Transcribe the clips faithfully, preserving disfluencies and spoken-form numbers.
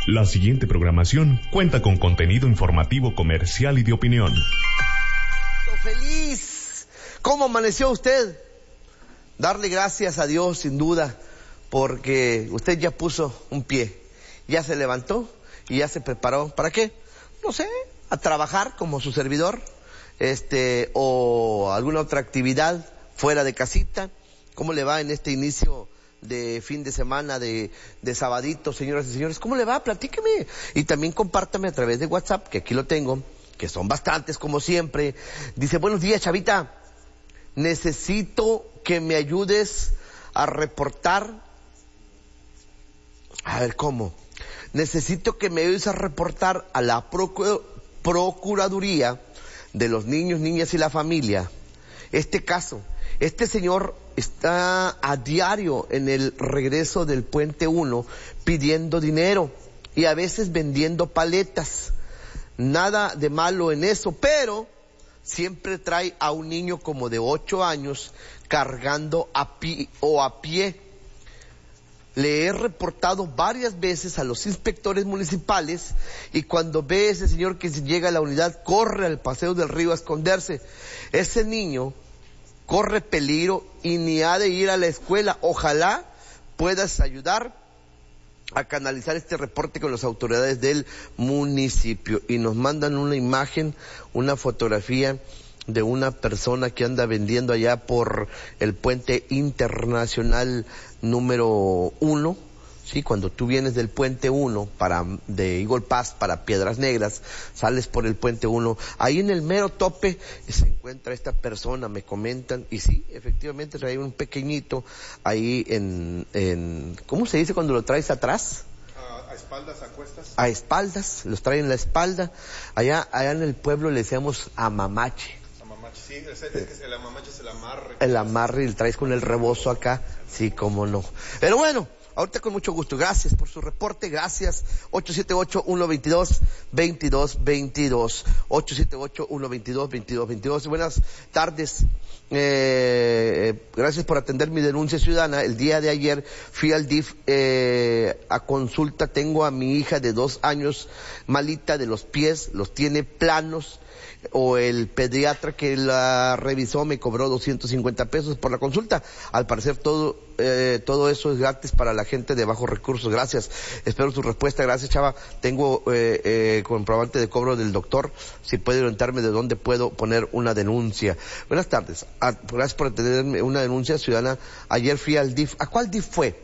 La siguiente programación cuenta con contenido informativo, comercial y de opinión. ¡Feliz! ¿Cómo amaneció usted? Darle gracias a Dios, sin duda, porque usted ya puso un pie, ya se levantó y ya se preparó. ¿Para qué? No sé, a trabajar como su servidor, este, o alguna otra actividad fuera de casita. ¿Cómo le va en este inicio de fin de semana, de, de sabadito, señoras y señores? ¿Cómo le va? Platíqueme. Y también compártame a través de WhatsApp, que aquí lo tengo, que son bastantes como siempre. Dice: buenos días, Chavita. Necesito que me ayudes a reportar. A ver, ¿cómo? Necesito que me ayudes a reportar a la Procu- Procuraduría de los Niños, Niñas y la Familia este caso. Este señor está a diario en el regreso del Puente uno pidiendo dinero y a veces vendiendo paletas. Nada de malo en eso, pero siempre trae a un niño como de ocho años cargando a pie o a pie. Le he reportado varias veces a los inspectores municipales y cuando ve a ese señor que llega a la unidad, corre al Paseo del Río a esconderse. Ese niño corre peligro y ni ha de ir a la escuela. Ojalá puedas ayudar a canalizar este reporte con las autoridades del municipio. Y nos mandan una imagen, una fotografía de una persona que anda vendiendo allá por el puente internacional número uno. Sí, cuando tú vienes del puente uno para, de Eagle Pass para Piedras Negras, sales por el puente uno, ahí en el mero tope se encuentra esta persona, me comentan, y sí, efectivamente trae un pequeñito ahí en, en, ¿cómo se dice cuando lo traes atrás? A, a espaldas, a cuestas. A espaldas, los trae en la espalda. Allá, allá en el pueblo le decíamos amamache. Amamache, sí, es, es que el amamache es el amarre. El amarre, y el traes con el rebozo acá, sí, cómo no. Pero bueno, ahorita con mucho gusto. Gracias por su reporte, gracias. ocho siete ocho, uno dos dos, dos dos dos dos. ocho siete ocho, uno dos dos, dos dos dos dos. Buenas tardes. Eh, gracias por atender mi denuncia ciudadana. El día de ayer fui al D I F eh, a consulta. Tengo a mi hija de dos años malita de los pies, los tiene planos. O el pediatra que la revisó me cobró doscientos cincuenta pesos por la consulta. Al parecer todo eh, todo eso es gratis para la gente de bajos recursos. Gracias, espero tu respuesta. Gracias, Chava. Tengo eh, eh, comprobante de cobro del doctor. Si puede orientarme de dónde puedo poner una denuncia. Buenas tardes, ah, gracias por atenderme una denuncia ciudadana. Ayer fui al D I F. ¿A cuál D I F fue?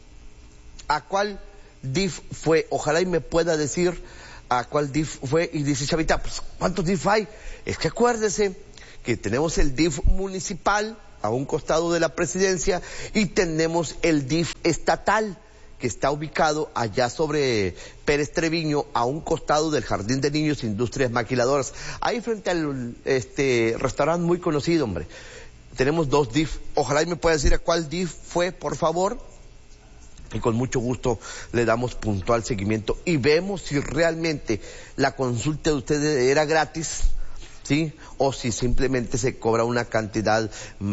¿A cuál D I F fue? Ojalá y me pueda decir a cuál D I F fue. Y dice Chavita, pues ¿cuántos D I F hay? Es que acuérdese que tenemos el D I F municipal a un costado de la presidencia y tenemos el D I F estatal que está ubicado allá sobre Pérez Treviño a un costado del Jardín de Niños Industrias Maquiladoras, ahí frente al este restaurante muy conocido, hombre. Tenemos dos D I F. Ojalá y me pueda decir a cuál D I F fue, por favor. Y con mucho gusto le damos puntual seguimiento y vemos si realmente la consulta de ustedes era gratis, ¿sí? O si simplemente se cobra una cantidad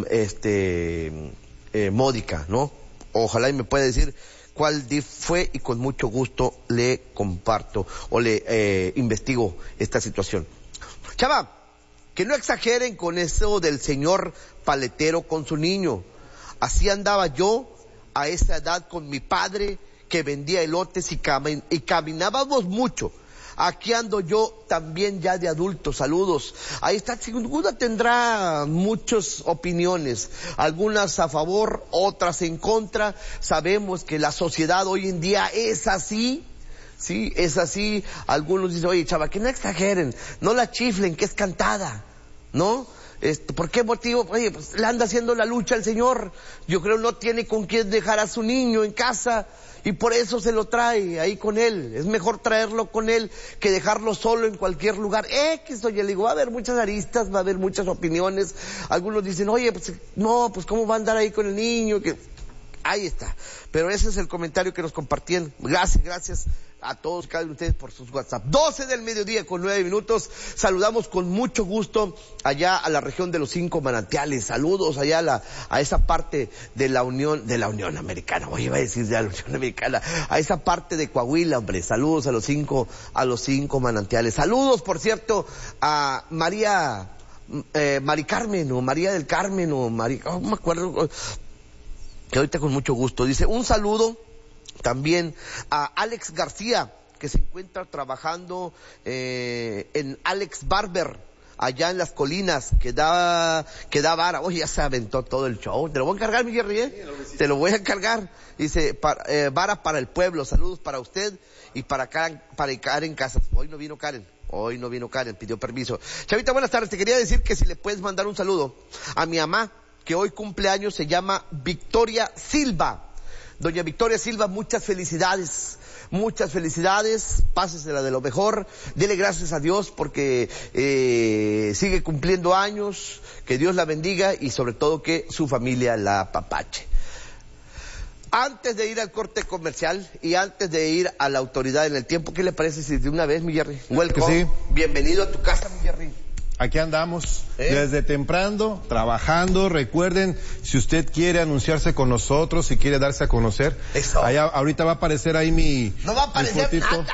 este eh, módica, ¿no? Ojalá y me pueda decir cuál D I F fue y con mucho gusto le comparto o le eh, investigo esta situación. Chava, que no exageren con eso del señor paletero con su niño. Así andaba yo a esa edad con mi padre que vendía elotes y, cam y caminábamos mucho. Aquí ando yo también ya de adulto. Saludos. Ahí está, sin duda tendrá muchas opiniones, algunas a favor, otras en contra. Sabemos que la sociedad hoy en día es así. Sí, es así. Algunos dicen, oye, Chava, que no exageren, no la chiflen, que es cantada, ¿no? Este, ¿por qué motivo? Oye, pues le anda haciendo la lucha al señor. Yo creo no tiene con quién dejar a su niño en casa y por eso se lo trae ahí con él. Es mejor traerlo con él que dejarlo solo en cualquier lugar. X, oye, le digo, va a haber muchas aristas, va a haber muchas opiniones. Algunos dicen, oye, pues no, pues cómo va a andar ahí con el niño. Que Ahí está. Pero ese es el comentario que nos compartían. Gracias, gracias a todos, cada uno de ustedes por sus WhatsApp. doce del mediodía con nueve minutos. Saludamos con mucho gusto allá a la región de los cinco manantiales. Saludos allá a, la, a esa parte de la Unión, de la Unión Americana. Oye, iba a decir de la Unión Americana. A esa parte de Coahuila, hombre. Saludos a los cinco, a los cinco manantiales. Saludos, por cierto, a María, eh, Mari Carmen, o María del Carmen, o María, oh, no me acuerdo, que ahorita con mucho gusto. Dice, un saludo también a Alex García, que se encuentra trabajando eh, en Alex Barber, allá en las colinas, que da, que da vara. Oye, ya se aventó todo el show. Te lo voy a encargar, mi Jerry, ¿eh? Sí, te lo voy a encargar. Dice, para, eh, vara para el pueblo. Saludos para usted y para Karen, para Karen Casas. Hoy no vino Karen. Hoy no vino Karen, pidió permiso. Chavita, buenas tardes. Te quería decir que si le puedes mandar un saludo a mi mamá, que hoy cumple años, se llama Victoria Silva. Doña Victoria Silva, muchas felicidades, muchas felicidades, pásesela de lo mejor, dele gracias a Dios porque eh, sigue cumpliendo años, que Dios la bendiga y sobre todo que su familia la apapache. Antes de ir al corte comercial y antes de ir a la autoridad en el tiempo, ¿qué le parece si de una vez, mi Jerry? Welcome, sí. Bienvenido a tu casa, mi Jerry. Aquí andamos, ¿Eh? desde temprano, trabajando. Recuerden, si usted quiere anunciarse con nosotros, si quiere darse a conocer, Eso. Allá, ahorita va a aparecer ahí mi... No va a aparecer nada.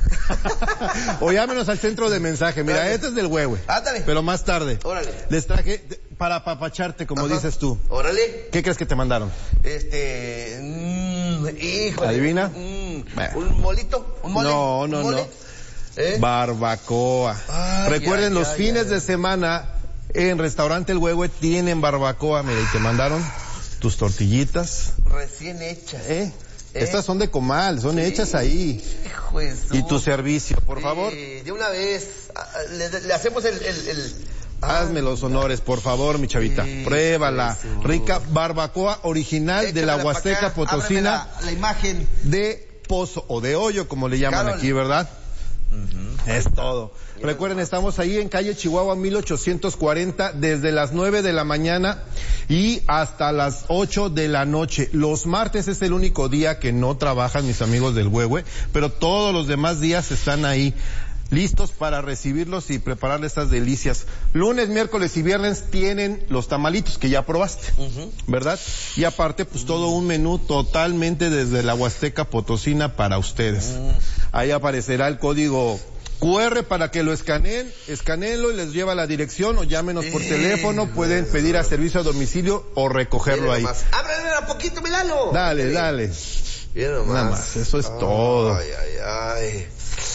O llámenos al centro de mensaje. Mira, Órale. este es del Huehue. Ándale. Pero más tarde. Órale. Les traje para apapacharte, como Ajá. dices tú. Órale. ¿Qué crees que te mandaron? Este... Mmm, híjole. ¿Adivina? Mm, ¿Un molito? ¿Un mole? No, no, ¿Un mole? no. ¿Eh? Barbacoa. Ay, Recuerden, ay, los ay, fines ay, de semana en Restaurante El Huehue tienen barbacoa. Mira, y te mandaron tus tortillitas. Recién hechas. ¿Eh? ¿Eh? Estas son de comal, son sí. hechas ahí. Hijo de su... Y tu servicio, por favor. Sí, de una vez, le, le hacemos el... el, el... Hazme los honores, por favor, mi chavita. Sí, Pruébala. Eso. Rica barbacoa original Échamela de la Huasteca Potosina. La, la imagen. De pozo o de hoyo, como le llaman Carol. aquí, ¿verdad? Uh-huh. Es todo. Recuerden, estamos ahí en calle Chihuahua mil ochocientos cuarenta desde las nueve de la mañana y hasta las ocho de la noche. Los martes es el único día que no trabajan mis amigos del Huehue, pero todos los demás días están ahí listos para recibirlos y prepararles estas delicias. Lunes, miércoles y viernes tienen los tamalitos que ya probaste, uh-huh. ¿verdad? Y aparte, pues uh-huh. todo un menú totalmente desde la Huasteca Potosina para ustedes. Uh-huh. Ahí aparecerá el código cu erre para que lo escaneen, escaneenlo y les lleva a la dirección o llámenos por eh, teléfono, pueden pedir a servicio a domicilio o recogerlo ahí. Ábrele un poquito, Milano. Dale, dale. Bien nomás. Nada más, eso es oh, todo. Ay, ay, ay.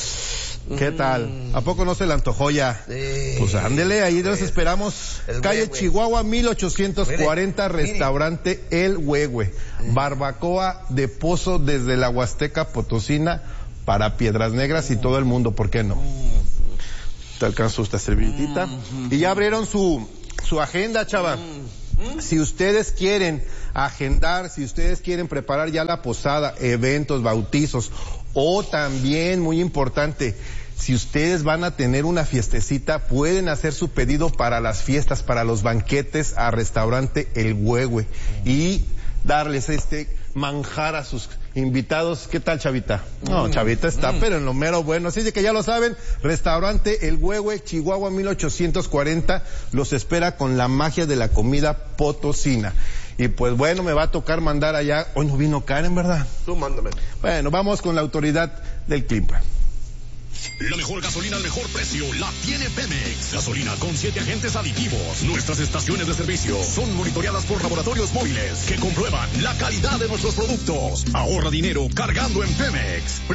¿Qué tal? ¿A poco no se le antojó ya? Sí, pues ándele, ahí los esperamos. Calle Huehue. Chihuahua mil ochocientos cuarenta, mire, restaurante mire. El Huehue. Barbacoa de pozo desde la Huasteca Potosina para Piedras Negras y todo el mundo, ¿por qué no? Te alcanzó esta servilletita. Y ya abrieron su, su agenda, chava. Si ustedes quieren agendar, si ustedes quieren preparar ya la posada, eventos, bautizos, o también, muy importante, si ustedes van a tener una fiestecita, pueden hacer su pedido para las fiestas, para los banquetes a Restaurante El Huehue y darles este manjar a sus invitados. ¿Qué tal, Chavita? No, Chavita está, mm. pero en lo mero bueno. Así de que ya lo saben, Restaurante El Huehue, Chihuahua mil ochocientos cuarenta, los espera con la magia de la comida potosina. Y pues bueno, me va a tocar mandar allá. Hoy no vino Karen, ¿verdad? Tú mándame. Bueno, vamos con la autoridad del clima. La mejor gasolina al mejor precio la tiene Pemex. Gasolina con siete agentes aditivos. Nuestras estaciones de servicio son monitoreadas por laboratorios móviles que comprueban la calidad de nuestros productos. Ahorra dinero cargando en Pemex.